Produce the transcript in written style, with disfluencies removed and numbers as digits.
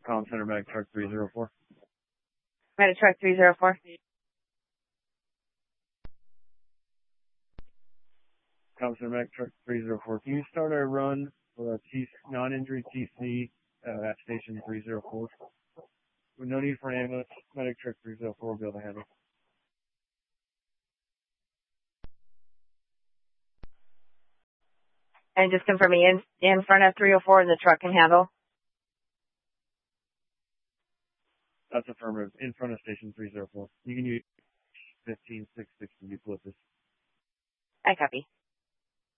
Comm Center Medic Truck 304. Medic Truck 304. Comm Center Medic Truck 304. Can you start our run for a non-injury TC at Station 304? With no need for an ambulance, Medic Truck 304 will be able to handle. And just confirming in front of 304 the truck can handle? That's affirmative. In front of Station 304. You can use 15660 to flip this. I copy.